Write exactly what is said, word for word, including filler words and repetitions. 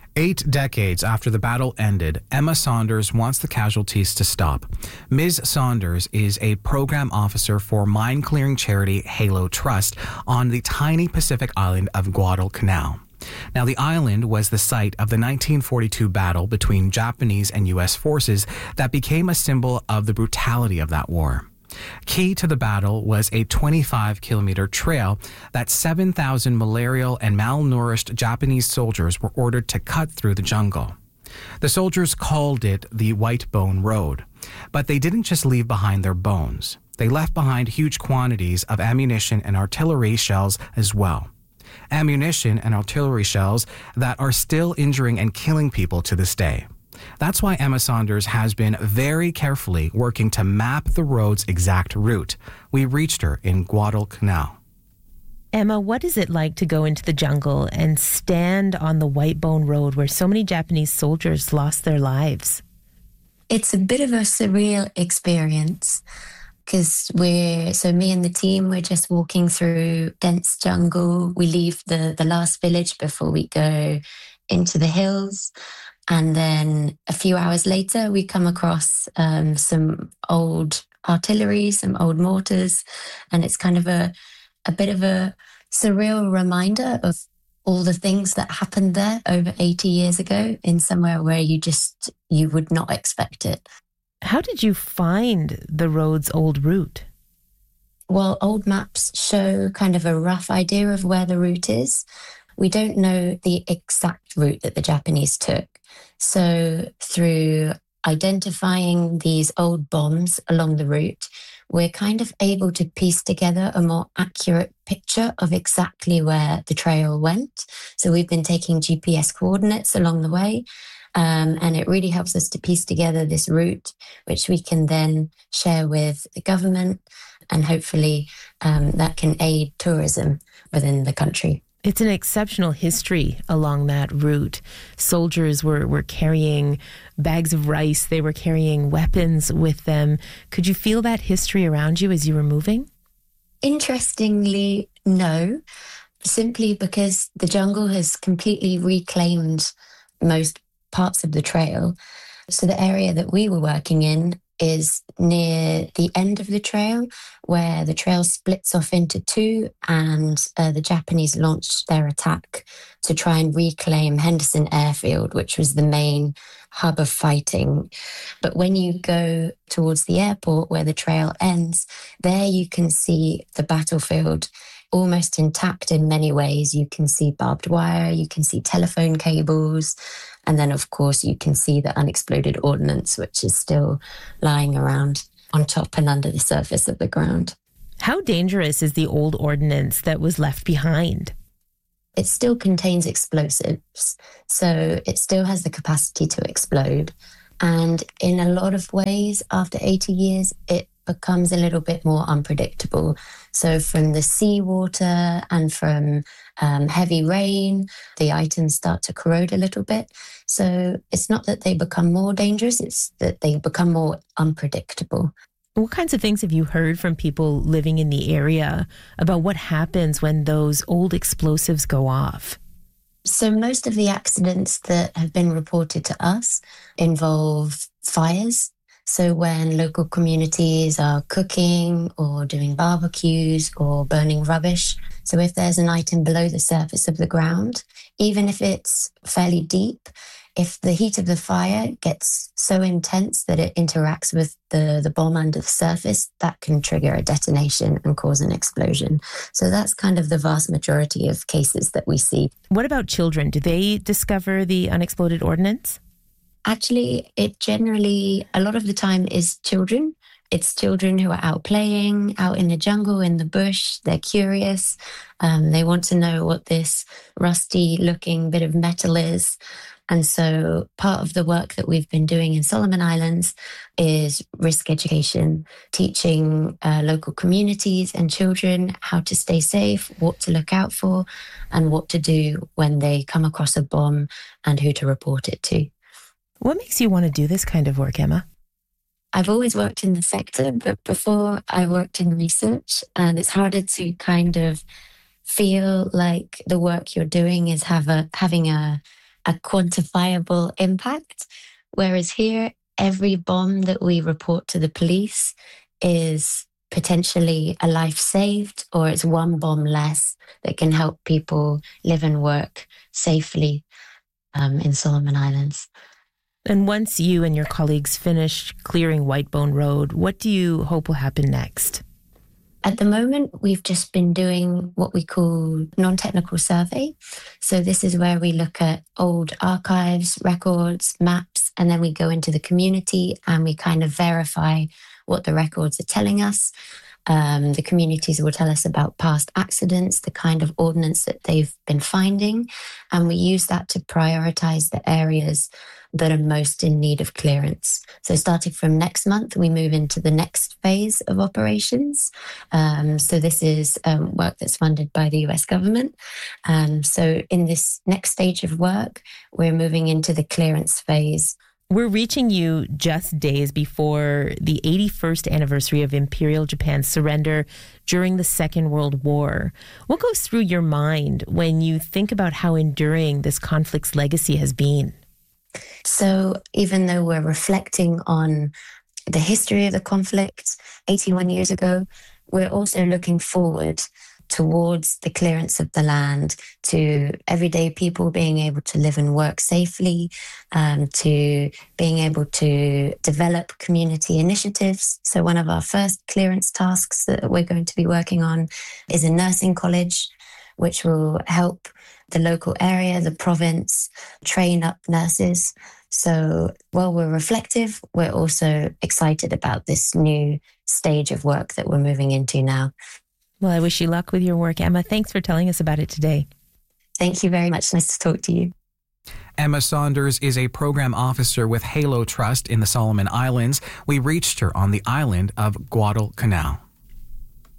Eight decades after the battle ended, Emma Saunders wants the casualties to stop. Miz Saunders is a program officer for mine-clearing charity Halo Trust on the tiny Pacific island of Guadalcanal. Now, the island was the site of the nineteen forty-two battle between Japanese and U S forces that became a symbol of the brutality of that war. Key to the battle was a twenty-five kilometer trail that seven thousand malarial and malnourished Japanese soldiers were ordered to cut through the jungle. The soldiers called it the White Bone Road, but they didn't just leave behind their bones. They left behind huge quantities of ammunition and artillery shells as well. Ammunition and artillery shells that are still injuring and killing people to this day. That's why Emma Saunders has been very carefully working to map the road's exact route. We reached her in Guadalcanal. Emma, what is it like to go into the jungle and stand on the White Bone Road where so many Japanese soldiers lost their lives? It's a bit of a surreal experience because we're, so me and the team, we're just walking through dense jungle. We leave the, the last village before we go into the hills. And then a few hours later, we come across um, some old artillery, some old mortars. And it's kind of a, a bit of a surreal reminder of all the things that happened there over eighty years ago in somewhere where you just, you would not expect it. How did you find the road's old route? Well, old maps show kind of a rough idea of where the route is. We don't know the exact route that the Japanese took. So through identifying these old bombs along the route, we're kind of able to piece together a more accurate picture of exactly where the trail went. So we've been taking G P S coordinates along the way, um, and it really helps us to piece together this route, which we can then share with the government, and hopefully um, that can aid tourism within the country. It's an exceptional history along that route. Soldiers were, were carrying bags of rice. They were carrying weapons with them. Could you feel that history around you as you were moving? Interestingly, no. Simply because the jungle has completely reclaimed most parts of the trail. So the area that we were working in is near the end of the trail, where the trail splits off into two, and uh, the Japanese launched their attack to try and reclaim Henderson Airfield, which was the main hub of fighting. But when you go towards the airport where the trail ends, there you can see the battlefield almost intact in many ways. You can see barbed wire, you can see telephone cables, and then, of course, you can see the unexploded ordnance, which is still lying around on top and under the surface of the ground. How dangerous is the old ordnance that was left behind? It still contains explosives, so it still has the capacity to explode. And in a lot of ways, after eighty years, it becomes a little bit more unpredictable. So from the seawater and from um, heavy rain, the items start to corrode a little bit. So it's not that they become more dangerous, it's that they become more unpredictable. What kinds of things have you heard from people living in the area about what happens when those old explosives go off? So most of the accidents that have been reported to us involve fires. So when local communities are cooking or doing barbecues or burning rubbish. So if there's an item below the surface of the ground, even if it's fairly deep, if the heat of the fire gets so intense that it interacts with the, the bomb under the surface, that can trigger a detonation and cause an explosion. So that's kind of the vast majority of cases that we see. What about children? Do they discover the unexploded ordnance? Actually, it generally, a lot of the time, is children. It's children who are out playing, out in the jungle, in the bush. They're curious. Um, they want to know what this rusty-looking bit of metal is. And so part of the work that we've been doing in Solomon Islands is risk education, teaching uh, local communities and children how to stay safe, what to look out for, and what to do when they come across a bomb and who to report it to. What makes you want to do this kind of work, Emma? I've always worked in the sector, but before I worked in research, and it's harder to kind of feel like the work you're doing is have a, having a a quantifiable impact. Whereas here, every bomb that we report to the police is potentially a life saved, or it's one bomb less that can help people live and work safely um, in Solomon Islands. And once you and your colleagues finish clearing Whitebone Road, what do you hope will happen next? At the moment, we've just been doing what we call non-technical survey. So this is where we look at old archives, records, maps, and then we go into the community and we kind of verify what the records are telling us. Um, the communities will tell us about past accidents, the kind of ordnance that they've been finding, and we use that to prioritize the areas that are most in need of clearance. So starting from next month, we move into the next phase of operations. Um, so this is um, work that's funded by the U S government. Um, so in this next stage of work, we're moving into the clearance phase. We're reaching you just days before the eighty-first anniversary of Imperial Japan's surrender during the Second World War. What goes through your mind when you think about how enduring this conflict's legacy has been? So even though we're reflecting on the history of the conflict eighty-one years ago, we're also looking forward towards the clearance of the land, to everyday people being able to live and work safely, um, to being able to develop community initiatives. So one of our first clearance tasks that we're going to be working on is a nursing college, which will help the local area, the province, train up nurses. So while we're reflective, we're also excited about this new stage of work that we're moving into now. Well, I wish you luck with your work, Emma. Thanks for telling us about it today. Thank you very much. Nice to talk to you. Emma Saunders is a program officer with Halo Trust in the Solomon Islands. We reached her on the island of Guadalcanal.